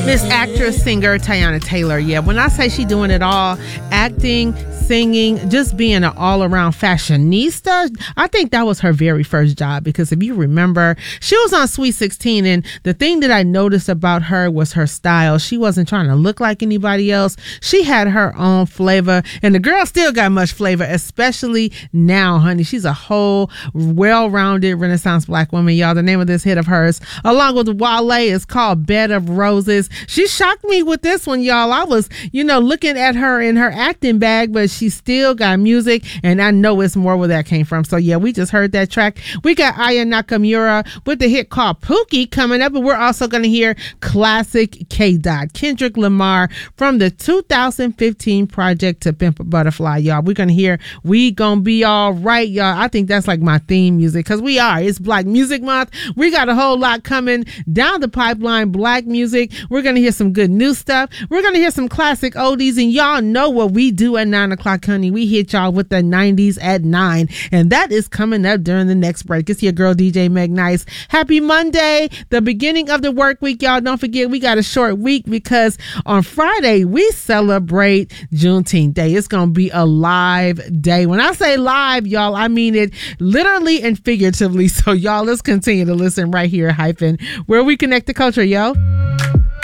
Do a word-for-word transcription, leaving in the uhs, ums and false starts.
Miss actress, singer, Teyana Taylor. Yeah, when I say she doing it all, acting, singing, just being an all-around fashionista, I think that was her very first job, because if you remember, she was on Sweet sixteen, and the thing that I noticed about her was her style. She wasn't trying to look like anybody else. She had her own flavor, and the girl still got much flavor, especially now, honey. She's a whole well-rounded Renaissance black woman, y'all. The name of this hit of hers, along with Wale, is called Bed of Roses. She shocked me with this one, y'all. I was, you know, looking at her in her acting bag, but she still got music, and I know it's more where that came from. So yeah, we just heard that track. We got Aya Nakamura with the hit called Pookie coming up, and we're also going to hear classic K-Dot, Kendrick Lamar, from the two thousand fifteen project To Pimp a Butterfly, y'all. We're going to hear We Gonna Be All Right, y'all. I think that's like my theme music, because we are. It's Black Music Month. We got a whole lot coming down the pipeline. Black music. We're going to hear some good new stuff. We're going to hear some classic oldies, and y'all know what we do at nine o'clock, honey. We hit y'all with the nineties at nine, and that is coming up during the next break. It's your girl, D J Meg Nice. Happy Monday, the beginning of the work week, y'all. Don't forget, we got a short week, because on Friday, we celebrate Juneteenth Day. It's going to be a live day. When I say live, y'all, I mean it literally and figuratively. So, y'all, let's continue to listen right here at Hyphen, where we connect the culture, yo.